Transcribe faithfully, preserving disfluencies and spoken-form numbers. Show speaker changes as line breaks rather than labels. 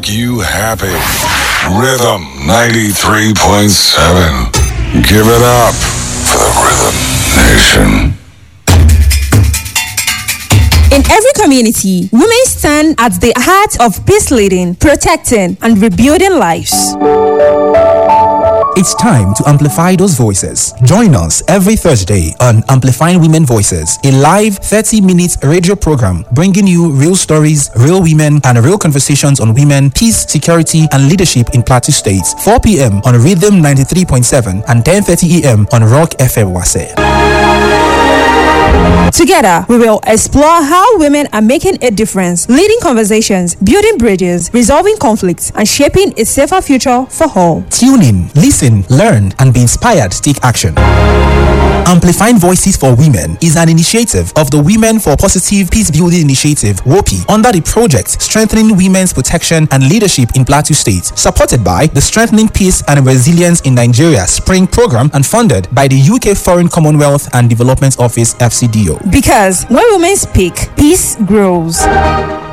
make you happy. Rhythm ninety-three point seven. Give it up for the Rhythm Nation.
In every community, women stand at the heart of peace leading, protecting, and rebuilding lives.
It's time to amplify those voices. Join us every Thursday on Amplifying Women Voices, a live thirty-minute radio program bringing you real stories, real women, and real conversations on women, peace, security, and leadership in Plateau State. four p.m. on Rhythm ninety-three point seven and ten thirty a.m. on Rock F M Wase.
Together, we will explore how women are making a difference, leading conversations, building bridges, resolving conflicts, and shaping a safer future for all.
Tune in, listen, learn, and be inspired to take action. Amplifying Voices for Women is an initiative of the Women for Positive Peace Building Initiative, W O P I, under the project Strengthening Women's Protection and Leadership in Plateau State, supported by the Strengthening Peace and Resilience in Nigeria Spring Program and funded by the U K Foreign Commonwealth and Development Office, F C D O.
Because when women speak, peace grows.